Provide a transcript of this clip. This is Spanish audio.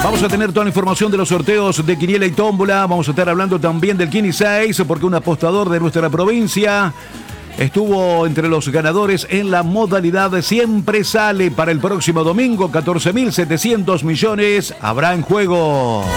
Vamos a tener toda la información de los sorteos de Quiniela y Tómbola. Vamos a estar hablando también del Kini 6, porque un apostador de nuestra provincia estuvo entre los ganadores en la modalidad Siempre Sale. Para el próximo domingo, 14.700 millones habrá en juego.